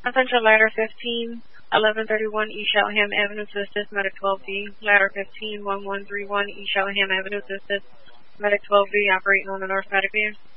Central Ladder 15, 1131 East Shellham Avenue to assist Medic 12B. Ladder 15, 1131 East Shellham Avenue to assist Medic 12B operating on the North Medic Pier.